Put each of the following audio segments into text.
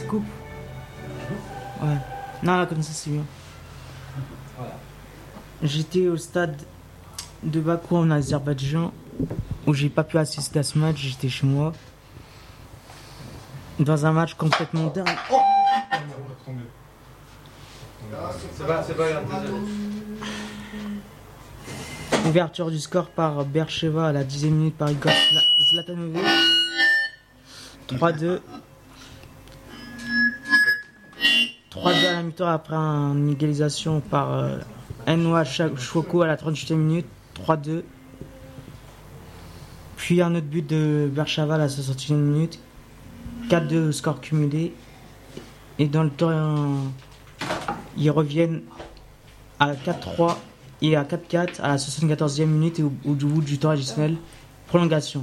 coupe. Ouais. Non, comme ça c'est mieux. J'étais au stade de Bakou en Azerbaïdjan où j'ai pas pu assister à ce match, j'étais chez moi. Dans un match complètement dingue. Oh, c'est pas grave, désolé. Ouverture du score par Bercheva à la 10e minute par Igor Zlatanovic. 3-2. 3-2 à la mi-temps après une égalisation par Enwa Chouoko à la 38e minute. 3-2. Puis un autre but de Bercheva à la 61e minute. 4-2 score cumulé. Et dans le temps, ils reviennent à 4-3 et à 4-4 à la 74e minute et au bout du temps additionnel. Prolongation.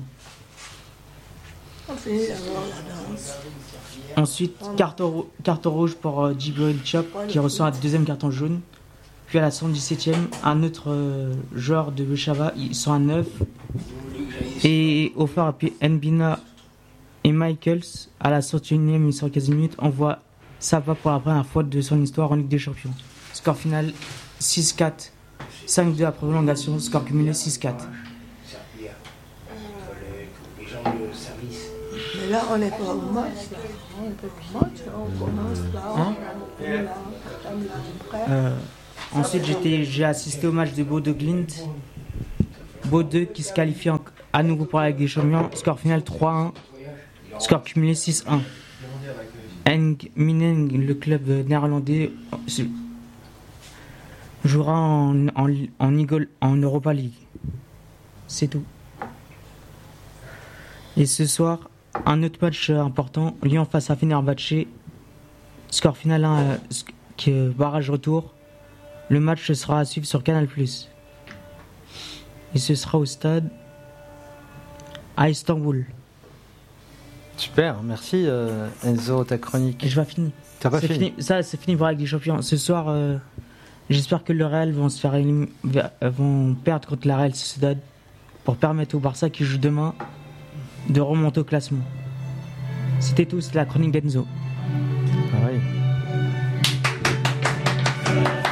Ensuite, carton rouge pour Djibril Diop qui reçoit un deuxième carton jaune. Puis à la 117e, un autre joueur de Bercheva, ils sont à 9. Et offert à Nbina et Michaels à la 61e et 115e minute envoie Sava pour la première fois de son histoire en Ligue des Champions. Score final 6-4, 5-2 après prolongation, score cumulé 6-4. Mais là, on n'est pas au match. On n'est pas au match. On commence là. Ensuite, j'ai assisté au match de Bodø/Glimt. Bodø qui se qualifie à nouveau pour la Ligue des Champions. Score final 3-1. Score cumulé 6-1. Minen, le club néerlandais, jouera en Europa League. C'est tout. Et ce soir, un autre match important, Lyon face à Fenerbahçe. Score final 1, barrage retour. Le match sera à suivre sur Canal+. Et ce sera au stade à Istanbul. Super, merci Enzo, ta chronique. Et je vais finir. T'as pas fini. Ça, c'est fini pour la Ligue des Champions. Ce soir, j'espère que le Real vont perdre contre la Real Sociedad pour permettre au Barça qui joue demain de remonter au classement. C'était tout, c'était la chronique d'Enzo.